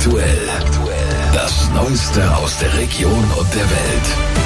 Aktuell. Das Neueste aus der Region und der Welt.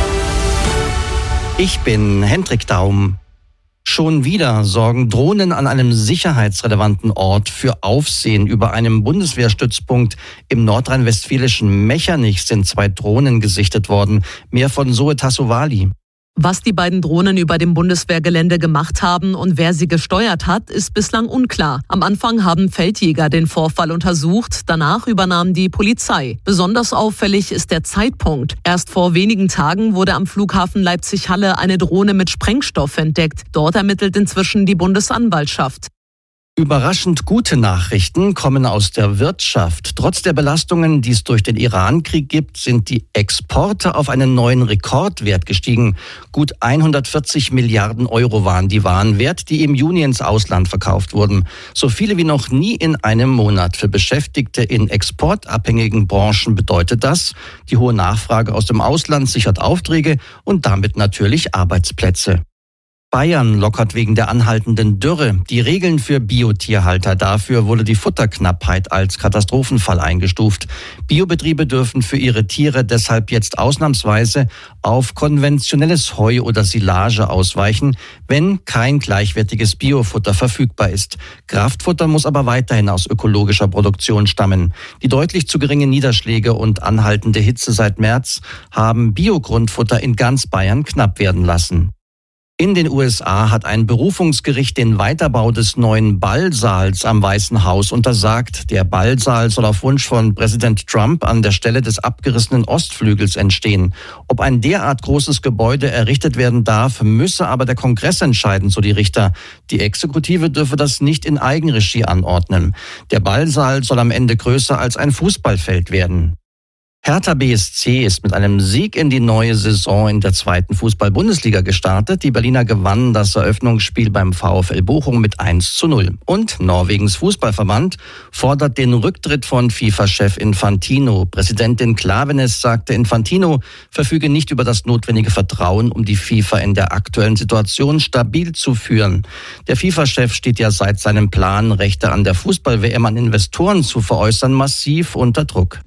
Ich bin Hendrik Daum. Schon wieder sorgen Drohnen an einem sicherheitsrelevanten Ort für Aufsehen. Über einem Bundeswehrstützpunkt im nordrhein-westfälischen Mechernich sind 2 Drohnen gesichtet worden. Mehr von Zoe Tassovali. Was die beiden Drohnen über dem Bundeswehrgelände gemacht haben und wer sie gesteuert hat, ist bislang unklar. Am Anfang haben Feldjäger den Vorfall untersucht, danach übernahm die Polizei. Besonders auffällig ist der Zeitpunkt. Erst vor wenigen Tagen wurde am Flughafen Leipzig-Halle eine Drohne mit Sprengstoff entdeckt. Dort ermittelt inzwischen die Bundesanwaltschaft. Überraschend gute Nachrichten kommen aus der Wirtschaft. Trotz der Belastungen, die es durch den Iran-Krieg gibt, sind die Exporte auf einen neuen Rekordwert gestiegen. Gut 140 Milliarden Euro waren die Warenwert, die im Juni ins Ausland verkauft wurden. So viele wie noch nie in einem Monat. Für Beschäftigte in exportabhängigen Branchen bedeutet das, die hohe Nachfrage aus dem Ausland sichert Aufträge und damit natürlich Arbeitsplätze. Bayern lockert wegen der anhaltenden Dürre die Regeln für Biotierhalter. Dafür wurde die Futterknappheit als Katastrophenfall eingestuft. Biobetriebe dürfen für ihre Tiere deshalb jetzt ausnahmsweise auf konventionelles Heu oder Silage ausweichen, wenn kein gleichwertiges Biofutter verfügbar ist. Kraftfutter muss aber weiterhin aus ökologischer Produktion stammen. Die deutlich zu geringen Niederschläge und anhaltende Hitze seit März haben Biogrundfutter in ganz Bayern knapp werden lassen. In den USA hat ein Berufungsgericht den Weiterbau des neuen Ballsaals am Weißen Haus untersagt. Der Ballsaal soll auf Wunsch von Präsident Trump an der Stelle des abgerissenen Ostflügels entstehen. Ob ein derart großes Gebäude errichtet werden darf, müsse aber der Kongress entscheiden, so die Richter. Die Exekutive dürfe das nicht in Eigenregie anordnen. Der Ballsaal soll am Ende größer als ein Fußballfeld werden. Hertha BSC ist mit einem Sieg in die neue Saison in der 2. Fußball-Bundesliga gestartet. Die Berliner gewannen das Eröffnungsspiel beim VfL Bochum mit 1:0. Und Norwegens Fußballverband fordert den Rücktritt von FIFA-Chef Infantino. Präsidentin Klaveness sagte, Infantino verfüge nicht über das notwendige Vertrauen, um die FIFA in der aktuellen Situation stabil zu führen. Der FIFA-Chef steht ja seit seinem Plan, Rechte an der Fußball-WM an Investoren zu veräußern, massiv unter Druck.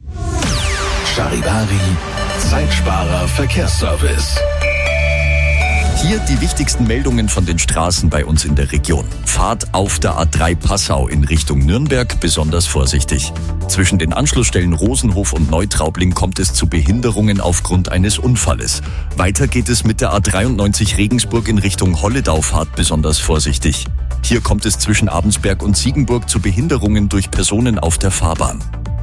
Charivari, Zeitsparer Verkehrsservice. Hier die wichtigsten Meldungen von den Straßen bei uns in der Region. Fahrt auf der A3 Passau in Richtung Nürnberg besonders vorsichtig. Zwischen den Anschlussstellen Rosenhof und Neutraubling kommt es zu Behinderungen aufgrund eines Unfalles. Weiter geht es mit der A93 Regensburg in Richtung Holledau, fahrt besonders vorsichtig. Hier kommt es zwischen Abensberg und Siegenburg zu Behinderungen durch Personen auf der Fahrbahn.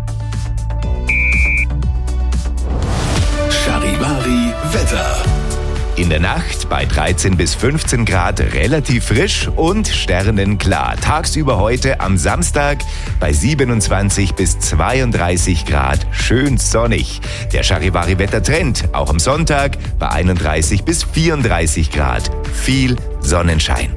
Charivari Wetter. In der Nacht bei 13 bis 15 Grad relativ frisch und sternenklar. Tagsüber heute am Samstag bei 27 bis 32 Grad schön sonnig. Der Charivari-Wettertrend auch am Sonntag bei 31 bis 34 Grad. Viel Sonnenschein.